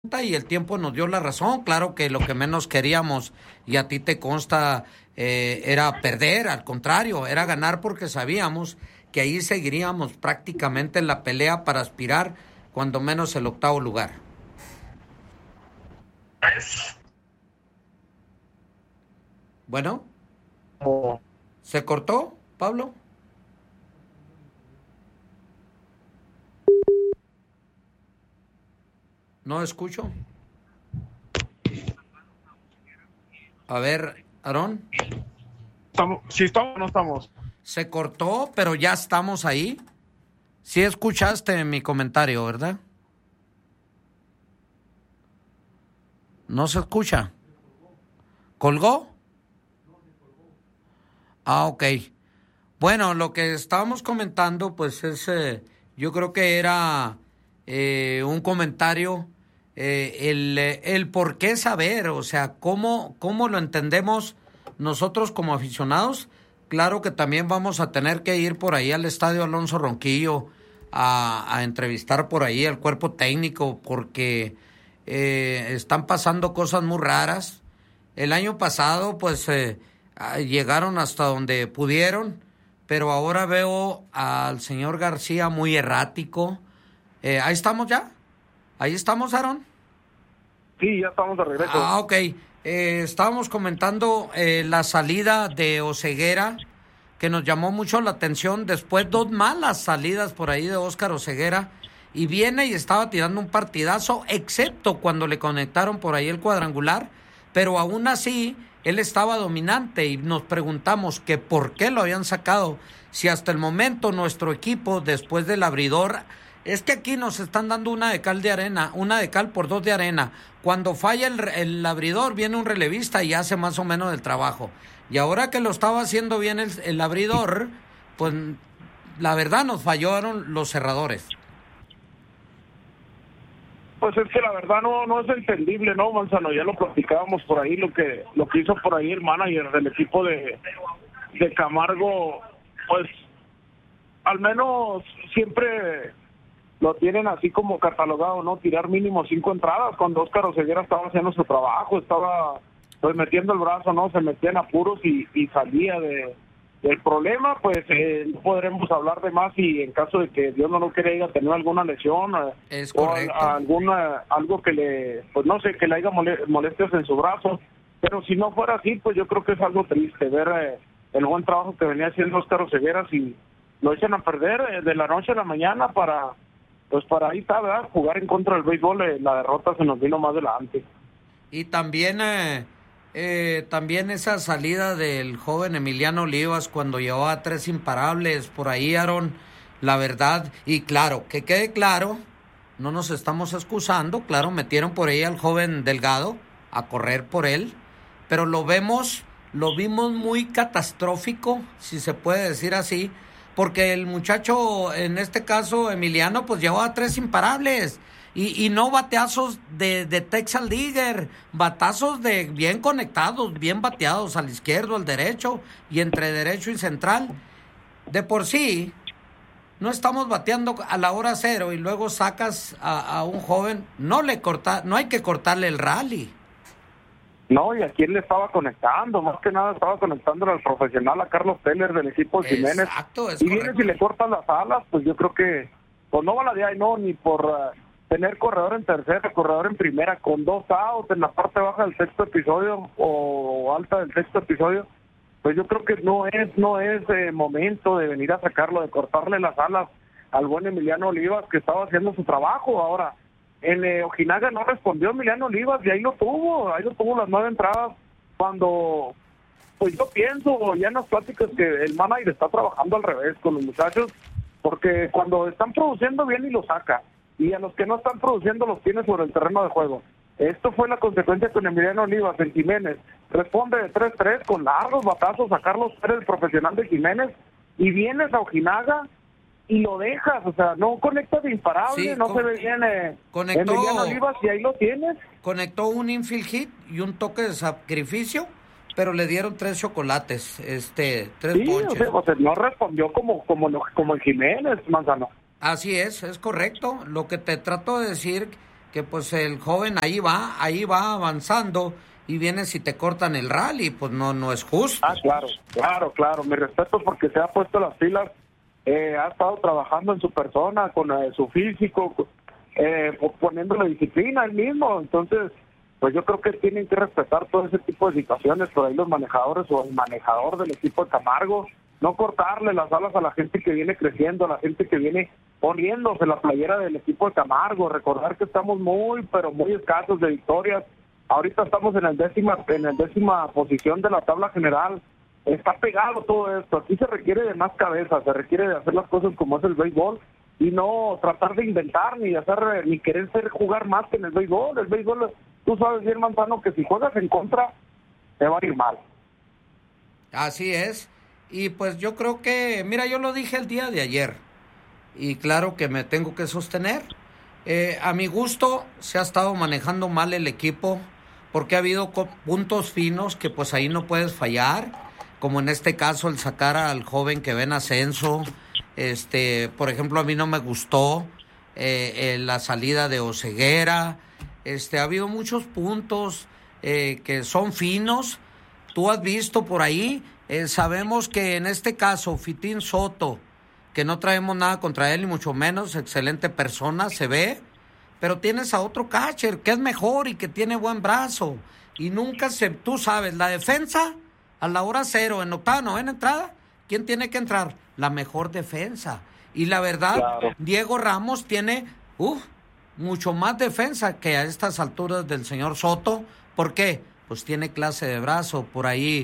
y el tiempo nos dio la razón. Claro que lo que menos queríamos, y a ti te consta, era perder, al contrario, era ganar porque sabíamos que ahí seguiríamos prácticamente en la pelea para aspirar cuando menos el octavo lugar. Bueno, ¿se cortó, Pablo? No escucho. A ver, Aarón. Si estamos o no estamos. Se cortó, pero ya estamos ahí. Sí escuchaste mi comentario, ¿verdad? No se escucha. ¿Colgó? Ah, ok. Bueno, lo que estábamos comentando, pues es, yo creo que era un comentario, el por qué saber, o sea, cómo lo entendemos nosotros como aficionados. Claro que también vamos a tener que ir por ahí al Estadio Alonso Ronquillo a entrevistar por ahí al cuerpo técnico, porque están pasando cosas muy raras. El año pasado, pues, llegaron hasta donde pudieron, pero ahora veo al señor García muy errático. Ahí estamos ya. Ahí estamos, Aarón. Sí, ya estamos de regreso. Ah, ok. Estábamos comentando la salida de Oseguera, que nos llamó mucho la atención. Después, dos malas salidas por ahí de Óscar Oseguera, y viene y estaba tirando un partidazo, excepto cuando le conectaron por ahí el cuadrangular, pero aún así él estaba dominante, y nos preguntamos que por qué lo habían sacado, si hasta el momento nuestro equipo, después del abridor, es que aquí nos están dando una de cal de arena, una de cal por dos de arena. Cuando falla el abridor, viene un relevista y hace más o menos el trabajo. Y ahora que lo estaba haciendo bien el abridor, pues la verdad nos fallaron los cerradores. Pues es que la verdad no es entendible, ¿no, Manzano? Ya lo platicábamos por ahí, lo que hizo por ahí el manager del equipo de Camargo, pues al menos siempre lo tienen así como catalogado, ¿no? Tirar mínimo 5 entradas, cuando Óscar Oseguera estaba haciendo su trabajo, estaba pues metiendo el brazo, ¿no? Se metía en apuros y salía del problema. Pues no podremos hablar de más, y en caso de que Dios no lo quiera haya tenido alguna lesión es o algo que le, pues no sé, que le haya molestias en su brazo. Pero si no fuera así, pues yo creo que es algo triste ver el buen trabajo que venía haciendo Óscar Oseguera, y lo echan a perder de la noche a la mañana para ahí está, ¿verdad? Jugar en contra del béisbol. La derrota se nos vino más adelante. Y también también esa salida del joven Emiliano Olivas cuando llevaba 3 imparables por ahí, Aaron, la verdad, y claro, que quede claro, no nos estamos excusando, claro, metieron por ahí al joven Delgado a correr por él, pero lo vimos muy catastrófico, si se puede decir así, porque el muchacho, en este caso Emiliano, pues llevaba 3 imparables. Y no bateazos de Texas Leaguer, batazos de bien conectados, bien bateados al izquierdo, al derecho, y entre derecho y central. De por sí, no estamos bateando a la hora cero y luego sacas a un joven, no hay que cortarle el rally. No, y a quién le estaba conectando, más que nada estaba conectándole al profesional, a Carlos Teller del equipo Jiménez. Exacto, es y correcto. vienes y le cortas las alas, pues yo creo que pues no va la de ahí, no, ni por tener corredor en tercera, corredor en primera, con 2 outs en la parte baja del sexto episodio o alta del sexto episodio. Pues yo creo que no es momento de venir a sacarlo, de cortarle las alas al buen Emiliano Olivas, que estaba haciendo su trabajo. Ahora, en Ojinaga no respondió Emiliano Olivas, y ahí lo tuvo las 9 entradas, cuando pues yo pienso ya en las pláticas que el manager está trabajando al revés con los muchachos, porque cuando están produciendo bien y lo saca, y a los que no están produciendo los tiene sobre el terreno de juego. Esto fue la consecuencia con Emiliano Olivas. En Jiménez responde de 3-3 con largos batazos a Carlos Pérez, el profesional de Jiménez, y vienes a Ojinaga y lo dejas, o sea, no conectas de imparable, sí, no se ve bien Emiliano Olivas, y ahí lo tienes. Conectó un infield hit y un toque de sacrificio, pero le dieron 3 chocolates, 3 ponches. O sea, no respondió como el Jiménez, Manzano. Así es correcto. Lo que te trato de decir que pues el joven ahí va avanzando y vienes y te cortan el rally, pues no es justo. Claro, mi respeto porque se ha puesto las pilas, ha estado trabajando en su persona, con su físico, poniéndole disciplina él mismo, entonces pues yo creo que tienen que respetar todo ese tipo de situaciones, por ahí los manejadores o el manejador del equipo de Camargo, no cortarle las alas a la gente que viene creciendo, a la gente que viene poniéndose la playera del equipo de Camargo, recordar que estamos muy escasos de victorias. Ahorita estamos en el décima posición de la tabla general. Está pegado todo esto. Aquí se requiere de más cabeza, se requiere de hacer las cosas como es el béisbol y no tratar de inventar ni querer jugar más que en el béisbol. El béisbol, tú sabes bien, Manzano, que si juegas en contra, te va a ir mal. Así es. Y pues yo creo que, mira, yo lo dije el día de ayer y claro que me tengo que sostener. A mi gusto se ha estado manejando mal el equipo porque ha habido puntos finos que pues ahí no puedes fallar, como en este caso el sacar al joven que ve en ascenso. Por ejemplo, a mí no me gustó la salida de Oseguera. Ha habido muchos puntos que son finos. Tú has visto por ahí, sabemos que en este caso Fitín Soto, que no traemos nada contra él ni mucho menos, excelente persona, se ve, pero tienes a otro catcher que es mejor y que tiene buen brazo y nunca tú sabes, la defensa a la hora cero, en octava, novena entrada, ¿quién tiene que entrar? La mejor defensa. Y la verdad, claro, Diego Ramos tiene mucho más defensa que a estas alturas del señor Soto. ¿Por qué? Pues tiene clase de brazo. Por ahí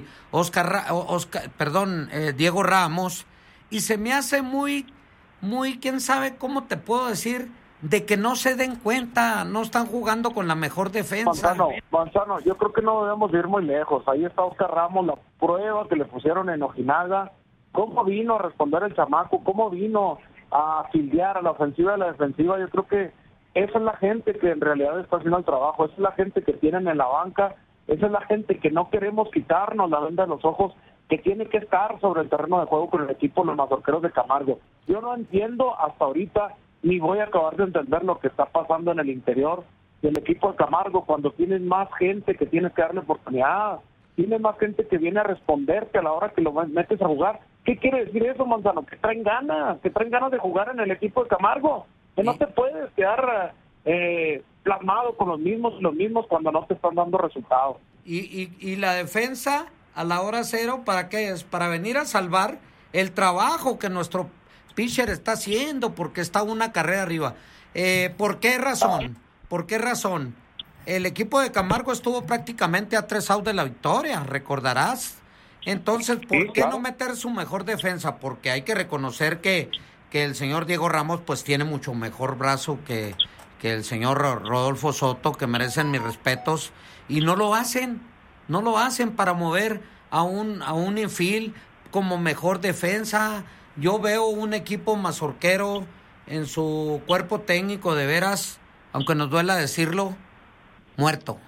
Diego Ramos, y se me hace muy, quién sabe cómo te puedo decir, de que no se den cuenta, no están jugando con la mejor defensa. Manzano, yo creo que no debemos ir muy lejos. Ahí está Oscar Ramos, la prueba que le pusieron en Ojinaga, cómo vino a responder el chamaco, cómo vino a fildear a la ofensiva y a la defensiva. Yo creo que esa es la gente que en realidad está haciendo el trabajo, esa es la gente que tienen en la banca, esa es la gente que no queremos quitarnos la venda de los ojos, que tiene que estar sobre el terreno de juego con el equipo de los Mazorqueros de Camargo. Yo no entiendo hasta ahorita, ni voy a acabar de entender lo que está pasando en el interior del equipo de Camargo, cuando tienes más gente que tienes que darle oportunidad, tienes más gente que viene a responderte a la hora que lo metes a jugar. ¿Qué quiere decir eso, Manzano? Que traen ganas de jugar en el equipo de Camargo, que no te puedes quedar plasmado con los mismos cuando no te están dando resultados. Y la defensa a la hora cero, ¿para qué es? Para venir a salvar el trabajo que nuestro pitcher está haciendo, porque está una carrera arriba. ¿Por qué razón? El equipo de Camargo estuvo prácticamente a 3 outs de la victoria, recordarás. Entonces, ¿por qué no meter su mejor defensa? Porque hay que reconocer que el señor Diego Ramos pues tiene mucho mejor brazo que el señor Rodolfo Soto, que merecen mis respetos, y no lo hacen para mover a un infield como mejor defensa. Yo veo un equipo mazorquero en su cuerpo técnico de veras, aunque nos duela decirlo, muerto.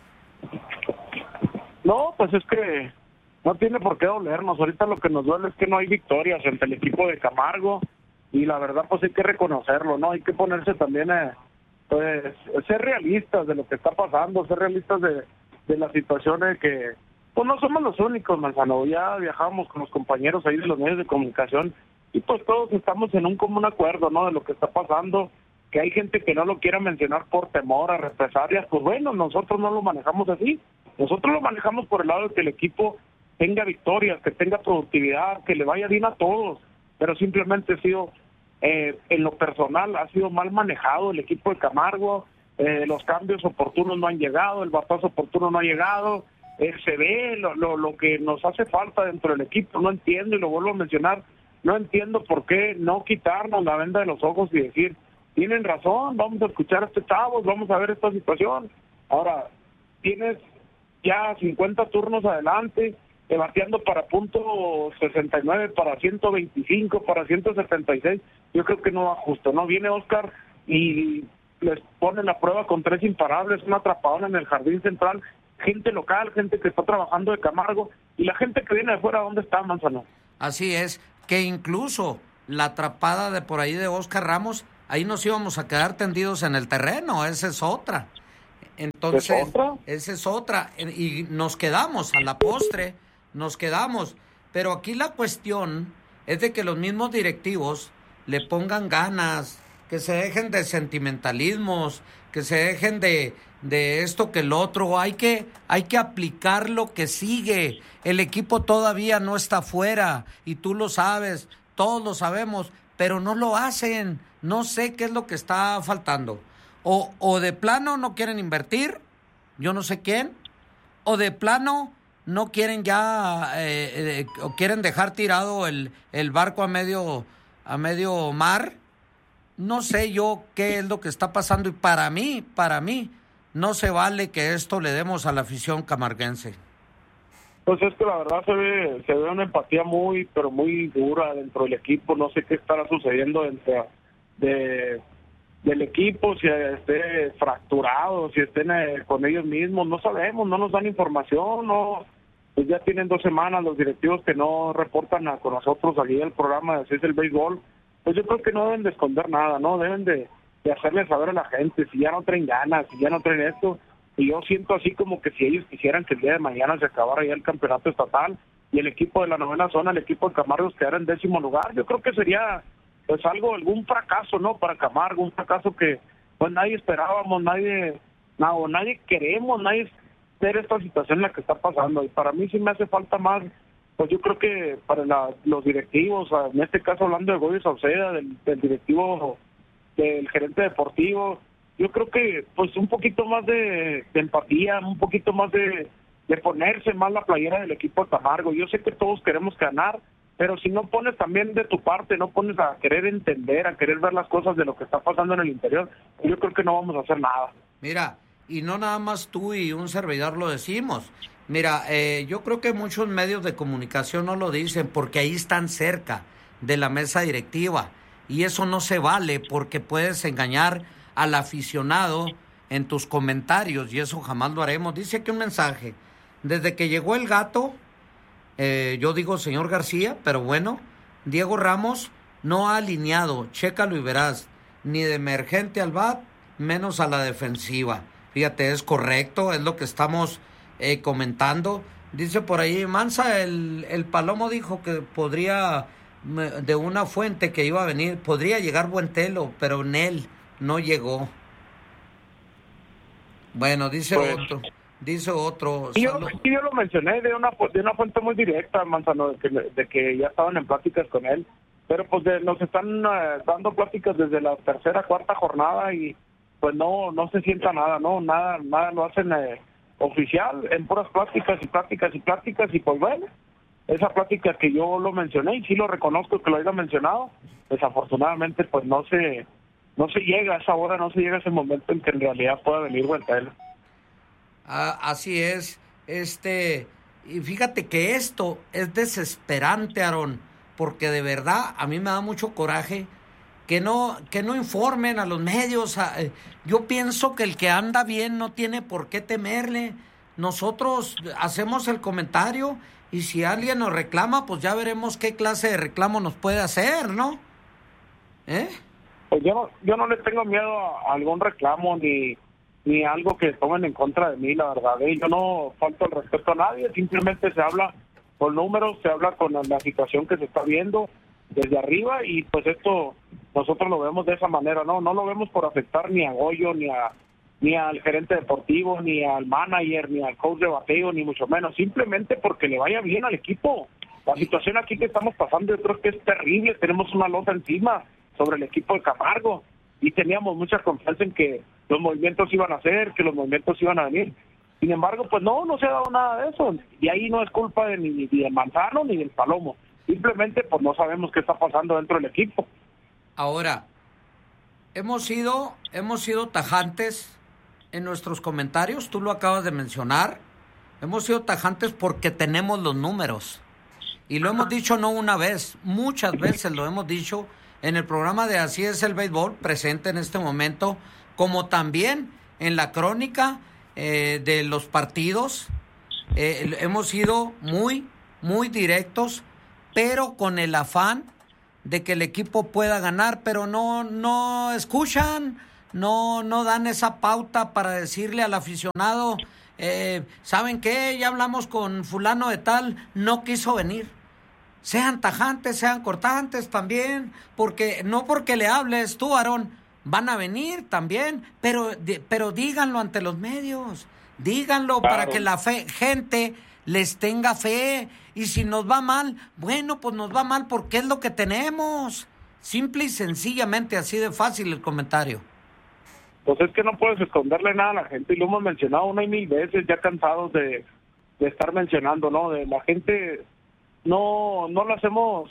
No, pues es que no tiene por qué dolernos. Ahorita lo que nos duele es que no hay victorias ante el equipo de Camargo, y la verdad pues hay que reconocerlo, ¿no? Hay que ponerse también pues ser realistas de lo que está pasando, ser realistas de las situaciones que pues no somos los únicos, Manzano. Ya viajamos con los compañeros ahí de los medios de comunicación y pues todos estamos en un común acuerdo, ¿no? De lo que está pasando, que hay gente que no lo quiera mencionar por temor a represalias. Pues bueno, nosotros no lo manejamos así. Nosotros lo manejamos por el lado de que el equipo tenga victorias, que tenga productividad, que le vaya bien a todos, pero simplemente ha sido, en lo personal, ha sido mal manejado el equipo de Camargo. Los cambios oportunos no han llegado, el batazo oportuno no ha llegado. Se ve lo que nos hace falta dentro del equipo. No entiendo, y lo vuelvo a mencionar, no entiendo por qué no quitarnos la venda de los ojos y decir, tienen razón, vamos a escuchar a este chavo, vamos a ver esta situación. Ahora, tienes ya 50 turnos adelante, bateando para punto 69, para 125, para 176, yo creo que no va justo, ¿no? Viene Oscar y les pone la prueba con 3 imparables, una atrapadona en el jardín central, gente local, gente que está trabajando de Camargo, y la gente que viene de fuera, ¿dónde está, Manzano? Así es, que incluso la atrapada de por ahí de Oscar Ramos ahí nos íbamos a quedar tendidos en el terreno, esa es otra. Entonces, esa es otra, y nos quedamos, a la postre, nos quedamos. Pero aquí la cuestión es de que los mismos directivos le pongan ganas, que se dejen de sentimentalismos, que se dejen de esto que el otro. Hay que aplicar lo que sigue. El equipo todavía no está fuera, y tú lo sabes, todos lo sabemos, pero no lo hacen. No sé qué es lo que está faltando. O de plano no quieren invertir, yo no sé quién, o de plano no quieren ya, o quieren dejar tirado el barco a medio mar. No sé yo qué es lo que está pasando, y para mí, no se vale que esto le demos a la afición camarguense. Pues es que la verdad se ve una empatía muy, pero muy dura dentro del equipo. No sé qué estará sucediendo dentro del equipo, si esté fracturado, si estén con ellos mismos, no sabemos, no nos dan información, no. Pues ya tienen 2 semanas los directivos que no reportan con nosotros aquí el programa de Así es el Béisbol. Pues yo creo que no deben de esconder nada, ¿no? Deben de hacerle saber a la gente si ya no traen ganas, si ya no traen esto. Y yo siento así como que si ellos quisieran que el día de mañana se acabara ya el campeonato estatal y el equipo de la 9ª zona, el equipo de Camargo, quedara en 10º lugar, yo creo que sería pues algún fracaso, ¿no? Para Camargo, un fracaso que pues nadie esperábamos, nadie queremos, nadie ver esta situación en la que está pasando. Y para mí sí me hace falta más, pues yo creo que para los directivos, en este caso hablando de Goyo Sauceda, del directivo, del gerente deportivo, yo creo que pues un poquito más de empatía, un poquito más de ponerse más la playera del equipo de Camargo. Yo sé que todos queremos ganar, pero si no pones también de tu parte, no pones a querer entender, a querer ver las cosas de lo que está pasando en el interior, yo creo que no vamos a hacer nada. Mira, y no nada más tú y un servidor lo decimos. Mira, yo creo que muchos medios de comunicación no lo dicen porque ahí están cerca de la mesa directiva, y eso no se vale porque puedes engañar al aficionado en tus comentarios, y eso jamás lo haremos. Dice aquí un mensaje: desde que llegó el gato, yo digo señor García, pero bueno, Diego Ramos no ha alineado, chécalo y verás, ni de emergente al bat, menos a la defensiva. Fíjate, es correcto, es lo que estamos comentando. Dice por ahí, Mansa, el Palomo dijo que podría, de una fuente que iba a venir, podría llegar Buentelo, pero en él no llegó. Bueno, dice otro. Y yo lo mencioné de una fuente muy directa, Manzano, de que ya estaban en pláticas con él, pero pues nos están dando pláticas desde la 3ª, 4ª jornada, y pues no se sienta nada, no, nada lo hacen oficial, en puras pláticas, y pues bueno, esa plática que yo lo mencioné, y sí lo reconozco que lo haya mencionado, desafortunadamente pues no se llega a esa hora, no se llega a ese momento en que en realidad pueda venir Buentelo. Así es, y fíjate que esto es desesperante, Aarón, porque de verdad a mí me da mucho coraje que no informen a los medios. Yo pienso que el que anda bien no tiene por qué temerle. Nosotros hacemos el comentario, y si alguien nos reclama, pues ya veremos qué clase de reclamo nos puede hacer, ¿no? Pues yo no le tengo miedo a algún reclamo ni algo que tomen en contra de mí, la verdad. Yo no falto el respeto a nadie, simplemente se habla con números, se habla con la situación que se está viendo desde arriba, y pues esto nosotros lo vemos de esa manera, no lo vemos por afectar ni a Goyo, ni al gerente deportivo, ni al manager, ni al coach de bateo, ni mucho menos, simplemente porque le vaya bien al equipo. La situación aquí que estamos pasando, yo creo que es terrible, tenemos una losa encima sobre el equipo de Camargo, y teníamos mucha confianza en que los movimientos iban a hacer, que los movimientos iban a venir. Sin embargo, pues no se ha dado nada de eso, y ahí no es culpa ni del Manzano ni del Palomo, simplemente pues no sabemos qué está pasando dentro del equipo. Ahora, hemos sido tajantes en nuestros comentarios, tú lo acabas de mencionar, hemos sido tajantes porque tenemos los números, y lo hemos dicho no una vez, muchas veces lo hemos dicho en el programa de Así es el Béisbol, presente en este momento, como también en la crónica de los partidos. Hemos sido muy, muy directos, pero con el afán de que el equipo pueda ganar, pero no escuchan, no dan esa pauta para decirle al aficionado, ¿saben qué? Ya hablamos con fulano de tal, no quiso venir. Sean tajantes, sean cortantes también, no porque le hables tú, Aarón, van a venir también, pero díganlo ante los medios, díganlo para que la gente les tenga fe, y si nos va mal, bueno, pues nos va mal porque es lo que tenemos. Simple y sencillamente, así de fácil el comentario. Pues es que no puedes esconderle nada a la gente, y lo hemos mencionado una y mil veces, ya cansados de estar mencionando, ¿no? De la gente, no lo hacemos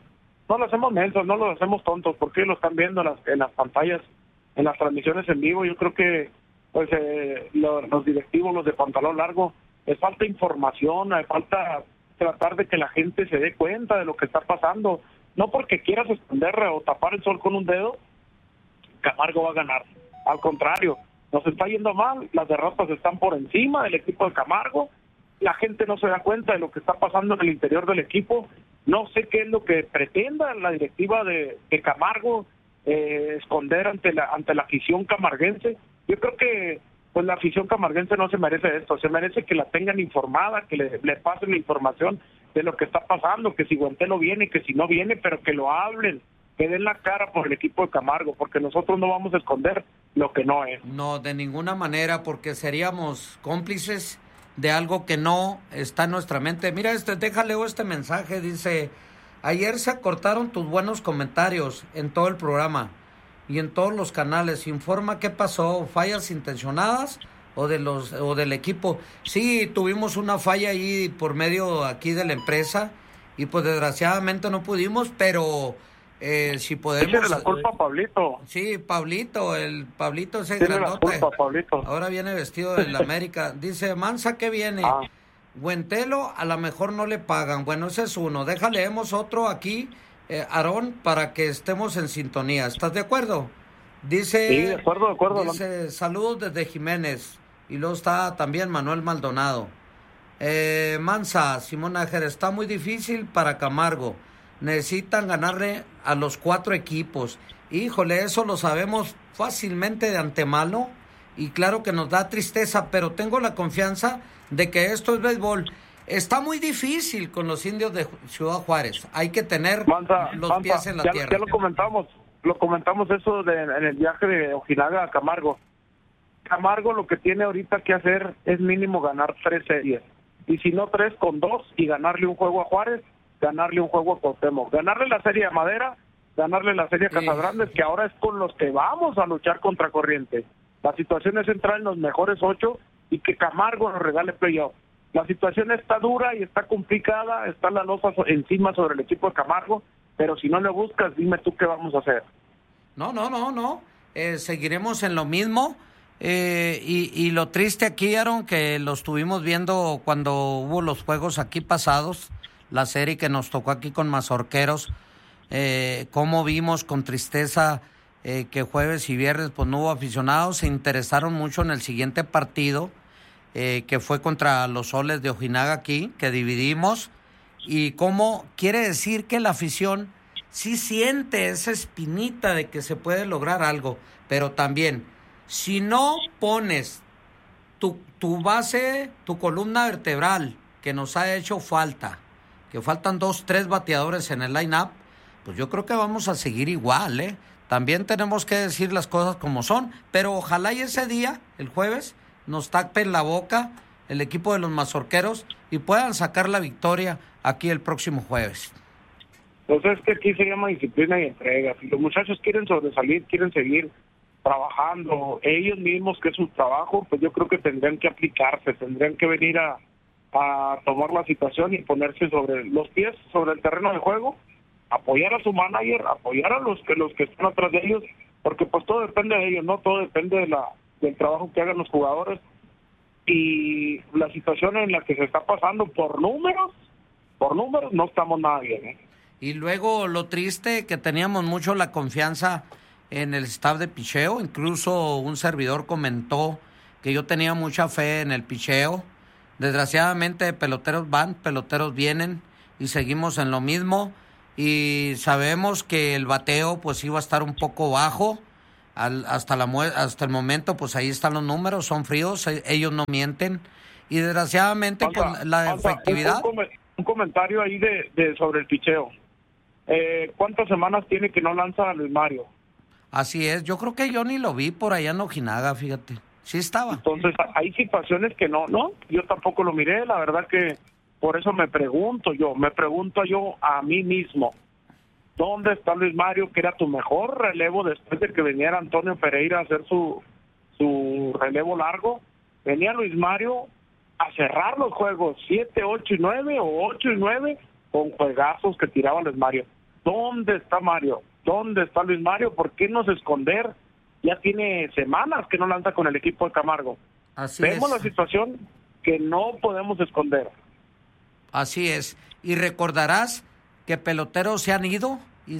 mensos, no lo hacemos tontos, porque lo están viendo en las pantallas, en las transmisiones en vivo. Yo creo que pues los directivos, los de pantalón largo, les falta información, les falta tratar de que la gente se dé cuenta de lo que está pasando. No porque quieras esconder o tapar el sol con un dedo, Camargo va a ganar. Al contrario, nos está yendo mal, las derrotas están por encima del equipo de Camargo, la gente no se da cuenta de lo que está pasando en el interior del equipo. No sé qué es lo que pretenda la directiva de Camargo esconder ante la afición camarguense. Yo creo que pues la afición camarguense no se merece esto, se merece que la tengan informada, que le pasen la información de lo que está pasando, que si Guentelo viene, que si no viene, pero que lo hablen, que den la cara por el equipo de Camargo, porque nosotros no vamos a esconder lo que no es. No, de ninguna manera, porque seríamos cómplices de algo que no está en nuestra mente. Mira, déjale este mensaje, dice: ayer se acortaron tus buenos comentarios en todo el programa y en todos los canales. Informa qué pasó, fallas intencionadas o del equipo. Sí, tuvimos una falla ahí por medio aquí de la empresa y pues desgraciadamente no pudimos, pero si podemos... Tiene la culpa Pablito. Sí, Pablito ese tiene grandote. La culpa, Pablito. Ahora viene vestido de la América. Dice, Mansa, ¿qué viene? Guentelo a lo mejor no le pagan. Bueno, ese es uno. Leemos otro aquí, Aarón, para que estemos en sintonía. ¿Estás de acuerdo? Dice, sí, de acuerdo. Dice, saludos desde Jiménez. Y luego está también Manuel Maldonado. Mansa, Simón Nájer, está muy difícil para Camargo. Necesitan ganarle a los 4 equipos. Híjole, eso lo sabemos fácilmente de antemano. Y claro que nos da tristeza, pero tengo la confianza de que esto es béisbol. Está muy difícil con los Indios de Ciudad Juárez. Hay que tener los pies en la tierra. Ya lo comentamos eso en el viaje de Ojinaga a Camargo. Camargo lo que tiene ahorita que hacer es mínimo ganar 3 series. Y si no 3, con 2, y ganarle un juego a Juárez, ganarle un juego a Cuauhtémoc. Ganarle la serie a Madera, ganarle la serie a Casagrandes, que ahora es con los que vamos a luchar contra corriente. La situación es entrar en los mejores 8 y que Camargo nos regale playoff. La situación está dura y está complicada, está la losa encima sobre el equipo de Camargo, pero si no le buscas, dime tú qué vamos a hacer. No. Seguiremos en lo mismo. Y lo triste aquí, Aaron, que lo estuvimos viendo cuando hubo los juegos aquí pasados, la serie que nos tocó aquí con Mazorqueros, cómo vimos con tristeza que jueves y viernes pues no hubo aficionados. Se interesaron mucho en el siguiente partido, que fue contra los Soles de Ojinaga aquí, que dividimos, y cómo quiere decir que la afición sí siente esa espinita de que se puede lograr algo, pero también, si no pones tu base, tu columna vertebral, que nos ha hecho falta, que faltan 2-3 bateadores en el line-up, pues yo creo que vamos a seguir igual, También tenemos que decir las cosas como son, pero ojalá y ese día, el jueves, nos tapen la boca el equipo de los Mazorqueros y puedan sacar la victoria aquí el próximo jueves. Pues es que aquí se llama disciplina y entrega. Si los muchachos quieren sobresalir, quieren seguir trabajando ellos mismos, que es su trabajo, pues yo creo que tendrían que aplicarse, tendrían que venir a tomar la situación y ponerse sobre los pies, sobre el terreno de juego, apoyar a su manager, apoyar a los que están atrás de ellos, porque pues todo depende de ellos, ¿no? Todo depende del trabajo que hagan los jugadores, y la situación en la que se está pasando por números no estamos nada bien, Y luego lo triste, que teníamos mucho la confianza en el staff de picheo. Incluso un servidor comentó que yo tenía mucha fe en el picheo. Desgraciadamente peloteros van, peloteros vienen y seguimos en lo mismo. y sabemos que el bateo pues iba a estar un poco bajo. Hasta el momento, pues ahí están los números, son fríos, ellos no mienten. Y desgraciadamente, pues la efectividad... Un comentario ahí sobre el picheo. ¿Cuántas semanas tiene que no lanza a Luis Mario? Así es, yo creo que yo ni lo vi por allá en Ojinaga, fíjate. Sí estaba. Entonces, hay situaciones que no, yo tampoco lo miré, la verdad que por eso me pregunto yo a mí mismo, ¿dónde está Luis Mario, que era tu mejor relevo después de que viniera Antonio Pereira a hacer su relevo largo? Venía Luis Mario a cerrar los juegos 7, 8 y 9 o 8 y 9 con juegazos que tiraba Luis Mario. ¿Dónde está Mario? ¿Dónde está Luis Mario? ¿Por qué no se esconder? Ya tiene semanas que no lanza con el equipo de Camargo. Vemos la situación que no podemos esconder. Así es. Y recordarás que peloteros se han ido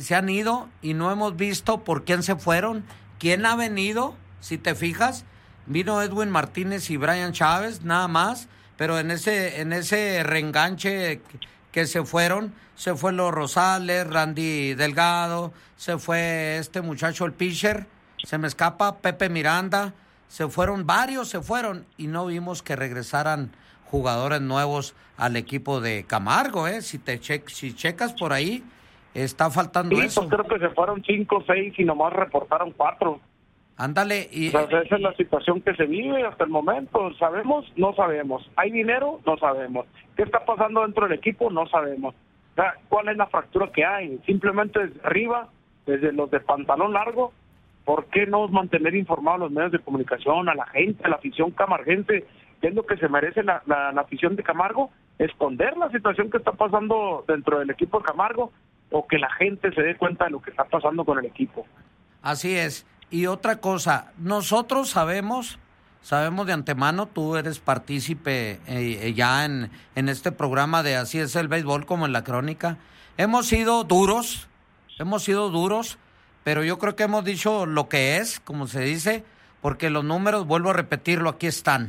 y no hemos visto por quién se fueron, quién ha venido. Si te fijas, vino Edwin Martínez y Brian Chávez, nada más, pero en ese reenganche que se fueron, se fue Los Rosales, Randy Delgado, se fue este muchacho el pitcher, se me escapa, Pepe Miranda, varios se fueron y no vimos que regresaran jugadores nuevos al equipo de Camargo, Si checas por ahí, está faltando eso. Sí, creo que se fueron 5 o 6 y nomás reportaron 4. Ándale. O sea, esa es la situación que se vive hasta el momento. ¿Sabemos? No sabemos. ¿Hay dinero? No sabemos. ¿Qué está pasando dentro del equipo? No sabemos. O sea, ¿cuál es la fractura que hay? Simplemente desde arriba, desde los de pantalón largo, ¿por qué no mantener informados a los medios de comunicación, a la gente, a la afición camarguense? ¿Qué es lo que se merece la afición de Camargo? ¿Esconder la situación que está pasando dentro del equipo de Camargo o que la gente se dé cuenta de lo que está pasando con el equipo? Así es. Y otra cosa, nosotros sabemos de antemano, tú eres partícipe ya en este programa de Así es el béisbol, como en la crónica. Hemos sido duros, pero yo creo que hemos dicho lo que es, como se dice, porque los números, vuelvo a repetirlo, aquí están.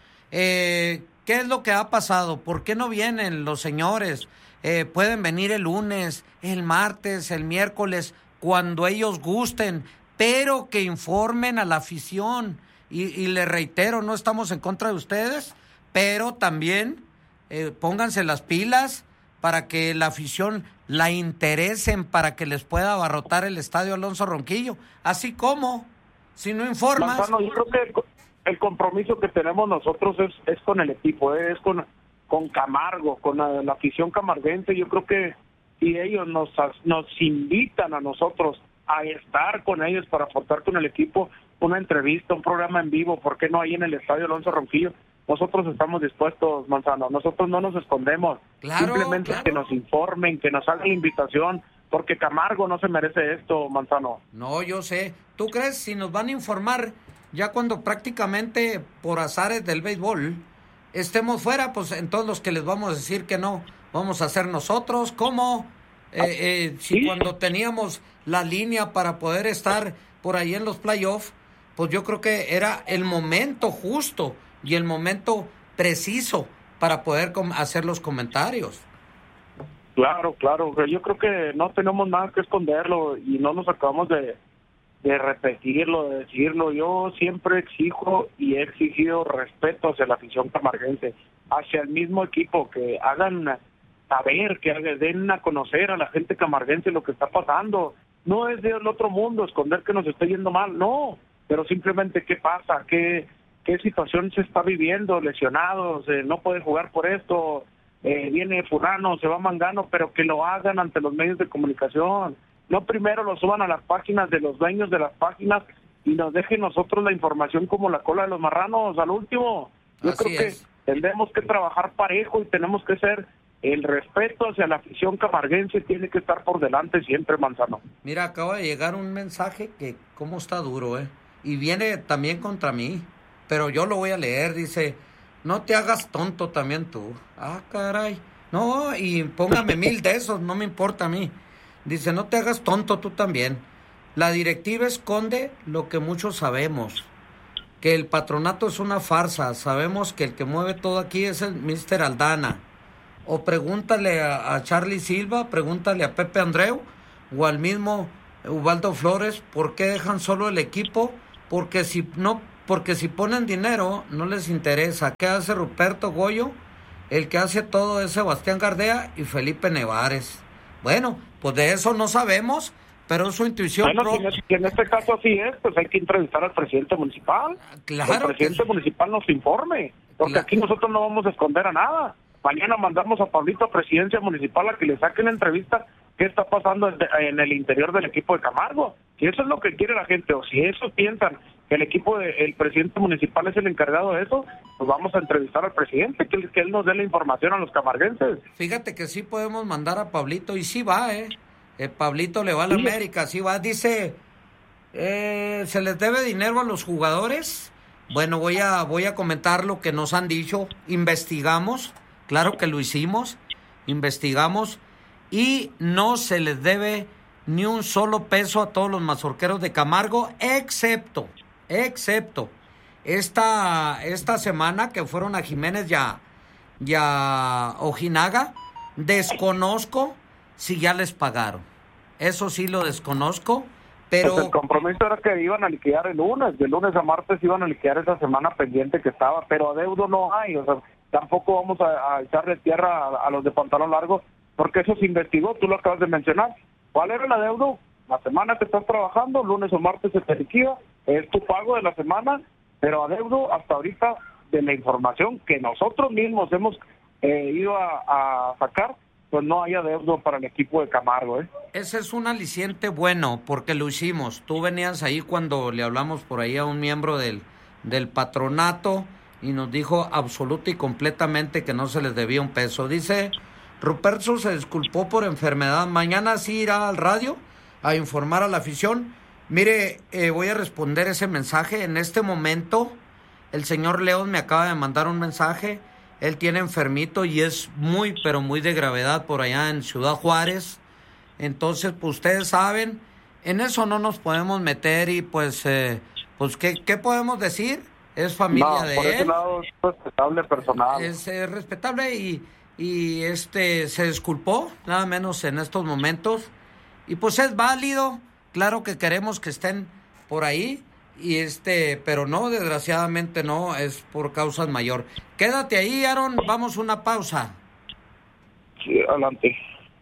¿Qué es lo que ha pasado? ¿Por qué no vienen los señores? Pueden venir el lunes, el martes, el miércoles, cuando ellos gusten, pero que informen a la afición. Y les reitero, no estamos en contra de ustedes, pero también pónganse las pilas para que la afición la interesen, para que les pueda abarrotar el estadio Alonso Ronquillo. Así como, si no informas... Manzano, yo creo que el compromiso que tenemos nosotros es con el equipo, es con Camargo, con la afición camarguense. Yo creo que si ellos nos invitan a nosotros a estar con ellos para aportar con el equipo una entrevista, un programa en vivo, ¿por qué no ahí en el estadio Alonso Ronquillo? Nosotros estamos dispuestos, Manzano, nosotros no nos escondemos, simplemente que nos informen, que nos hagan la invitación, porque Camargo no se merece esto, Manzano. No, yo sé. ¿Tú crees si nos van a informar ya cuando prácticamente por azares del béisbol estemos fuera? Pues entonces los que les vamos a decir que no, vamos a hacer nosotros, ¿cómo? Si ¿Sí? Cuando teníamos la línea para poder estar por ahí en los playoffs, pues yo creo que era el momento justo y el momento preciso para poder hacer los comentarios. Claro, yo creo que no tenemos nada que esconderlo y no nos acabamos de repetirlo, de decirlo. Yo siempre exijo y he exigido respeto hacia la afición camarguense, hacia el mismo equipo, que hagan saber, que den a conocer a la gente camarguense lo que está pasando. No es del otro mundo esconder que nos está yendo mal, no, pero simplemente qué pasa, qué situación se está viviendo, lesionados, no puede jugar por esto, viene fulano, se va mangano, pero que lo hagan ante los medios de comunicación, no primero lo suban a las páginas de los dueños de las páginas y nos dejen nosotros la información como la cola de los marranos al último. Yo Así creo es. que tenemos que trabajar parejo y tenemos que ser, el respeto hacia la afición camarguense tiene que estar por delante siempre, Manzano. Mira, acaba de llegar un mensaje que cómo está duro, y viene también contra mí, pero yo lo voy a leer. Dice: no te hagas tonto también tú. Ah, caray. No, y póngame 1000 de esos, no me importa a mí. Dice: no te hagas tonto tú también. La directiva esconde lo que muchos sabemos, que el patronato es una farsa. Sabemos que el que mueve todo aquí es el Mr. Aldana. o pregúntale a Charlie Silva, pregúntale a Pepe Andreu o al mismo Ubaldo Flores, ¿por qué dejan solo el equipo? Porque si ponen dinero no les interesa. ¿Qué hace Ruperto Goyo? El que hace todo es Sebastián Gardea y Felipe Nevares. Bueno, pues de eso no sabemos, pero su intuición... Bueno, si en este caso así es, pues hay que entrevistar al presidente municipal. Claro. El presidente municipal nos informe, porque aquí nosotros no vamos a esconder a nada. Mañana mandamos a Pablito a presidencia municipal a que le saquen la entrevista qué está pasando en el interior del equipo de Camargo. Si eso es lo que quiere la gente, o si eso piensan que el equipo el presidente municipal es el encargado de eso, pues vamos a entrevistar al presidente, que él nos dé la información a los camarguenses. Fíjate que sí podemos mandar a Pablito, y sí va, Pablito le va a la América, sí va, dice, ¿se les debe dinero a los jugadores? Bueno, voy a comentar lo que nos han dicho. Investigamos, claro que lo hicimos, investigamos, y no se les debe ni un solo peso a todos los mazorqueros de Camargo, excepto esta semana que fueron a Jiménez y a Ojinaga. Desconozco si ya les pagaron. Eso sí lo desconozco, pero... Pues el compromiso era que iban a liquidar el lunes. De lunes a martes iban a liquidar esa semana pendiente que estaba, pero adeudo no hay. O sea, tampoco vamos a echarle tierra a los de pantalón largo, porque eso se investigó, tú lo acabas de mencionar. ¿Cuál era el adeudo? La semana que estás trabajando, lunes o martes se te liquida, es tu pago de la semana, pero adeudo hasta ahorita de la información que nosotros mismos hemos ido a sacar, pues no hay adeudo para el equipo de Camargo. Ese es un aliciente bueno, porque lo hicimos. Tú venías ahí cuando le hablamos por ahí a un miembro del patronato y nos dijo absoluta y completamente que no se les debía un peso. Dice... Ruperto se disculpó por enfermedad. Mañana sí irá al radio a informar a la afición. Mire, voy a responder ese mensaje. En este momento, el señor León me acaba de mandar un mensaje. Él tiene enfermito y es muy, pero muy de gravedad por allá en Ciudad Juárez. Entonces, pues ustedes saben, en eso no nos podemos meter y pues ¿qué podemos decir? Es familia de él. Por ese lado es respetable personal. Es respetable y se disculpó, nada menos en estos momentos, y pues es válido, claro que queremos que estén por ahí, y pero no, desgraciadamente no, es por causas mayor. Quédate ahí, Aaron, vamos a una pausa. Sí, adelante.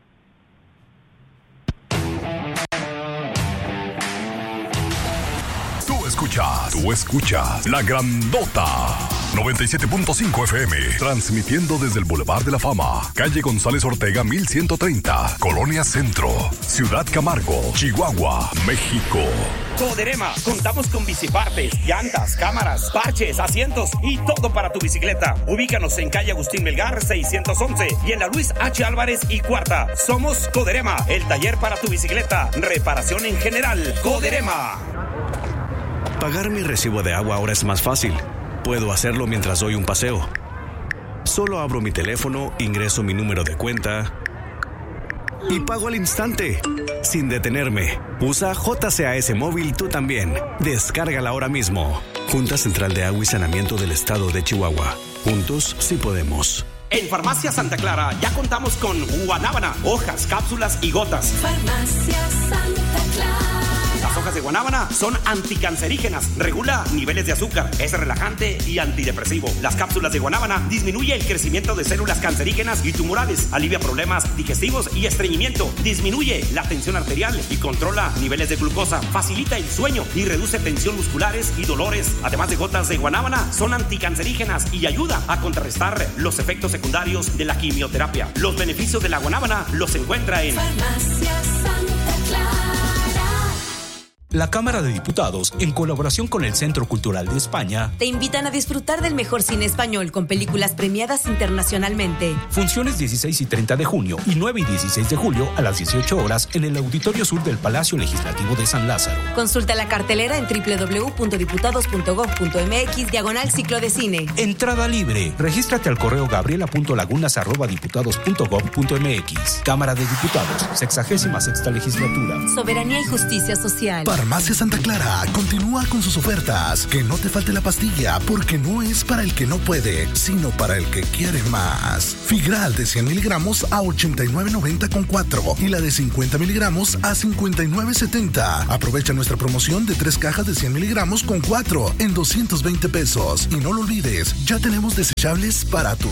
Tú escuchas La Grandota 97.5 FM, transmitiendo desde el Boulevard de la Fama, calle González Ortega 1130, Colonia Centro, Ciudad Camargo, Chihuahua, México. Coderema, contamos con bicipartes, llantas, cámaras, parches, asientos y todo para tu bicicleta. Ubícanos en calle Agustín Melgar 611 y en la Luis H. Álvarez y Cuarta. Somos Coderema, el taller para tu bicicleta. Reparación en general. Coderema. Pagar mi recibo de agua ahora es más fácil. Puedo hacerlo mientras doy un paseo. Solo abro mi teléfono, ingreso mi número de cuenta y pago al instante, sin detenerme. Usa JCAS Móvil tú también. Descárgala ahora mismo. Junta Central de Agua y Saneamiento del Estado de Chihuahua. Juntos sí podemos. En Farmacia Santa Clara ya contamos con guanábana, hojas, cápsulas y gotas. Farmacia Santa Clara. Las hojas de guanábana son anticancerígenas, regula niveles de azúcar, es relajante y antidepresivo. Las cápsulas de guanábana disminuye el crecimiento de células cancerígenas y tumorales, alivia problemas digestivos y estreñimiento, disminuye la tensión arterial y controla niveles de glucosa, facilita el sueño y reduce tensión musculares y dolores. Además de gotas de guanábana, son anticancerígenas y ayuda a contrarrestar los efectos secundarios de la quimioterapia. Los beneficios de la guanábana los encuentra en Farmacia Santa Clara. La Cámara de Diputados, en colaboración con el Centro Cultural de España, te invitan a disfrutar del mejor cine español con películas premiadas internacionalmente. Funciones 16 y 30 de junio y 9 y 16 de julio a las 18 horas en el Auditorio Sur del Palacio Legislativo de San Lázaro. Consulta la cartelera en www.diputados.gov.mx/ciclo de cine. Entrada libre. Regístrate al correo gabriela.lagunas@diputados.gov.mx. Cámara de Diputados, 66ª Legislatura. Soberanía y justicia social. Farmacia Santa Clara continúa con sus ofertas. Que no te falte la pastilla, porque no es para el que no puede, sino para el que quiere más. Figral de 100 miligramos a 89.90 con 4 y la de 50 miligramos a 59.70. Aprovecha nuestra promoción de 3 cajas de 100 miligramos con 4 en 220 pesos. Y no lo olvides, ya tenemos desechables para tu